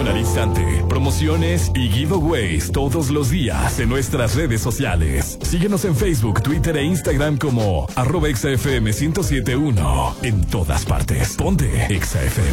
información al instante, promociones y giveaways todos los días en nuestras redes sociales. Síguenos en Facebook, Twitter e Instagram como @ExaFM 1071. En todas partes. Ponte Exa FM.